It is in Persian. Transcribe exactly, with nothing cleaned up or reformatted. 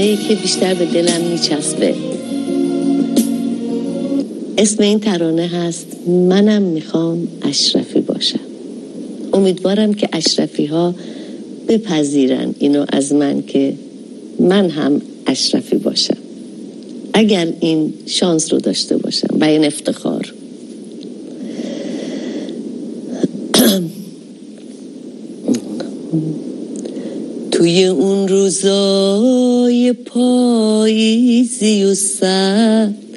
که بیشتر به دلم میچسبه. اسم این ترانه هست منم میخوام اشرفی باشم. امیدوارم که اشرفی ها بپذیرن اینو از من که من هم اشرفی باشم، اگر این شانس رو داشته باشم و این افتخار. توی اون روزای پاییزی و سر